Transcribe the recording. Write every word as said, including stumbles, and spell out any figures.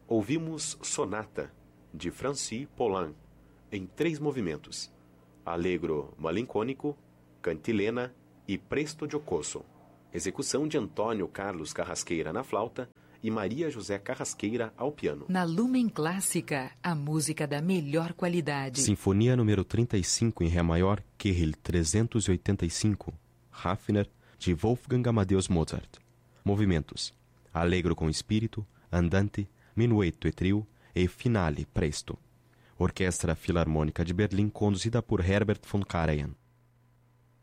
Ouvimos Sonata, de Francis Poulenc, em três movimentos: Allegro malincônico, Cantilena e Presto giocoso. Execução de Antônio Carlos Carrasqueira na flauta e Maria José Carrasqueira ao piano. Na Lumen Clássica, a música da melhor qualidade. Sinfonia número trinta e cinco em Ré maior, Kirill trezentos e oitenta e cinco, Hafner, de Wolfgang Amadeus Mozart. Movimentos: Allegro com espírito, Andante, Minueto e trio e Finale presto. Orquestra Filarmônica de Berlim, conduzida por Herbert von Karajan.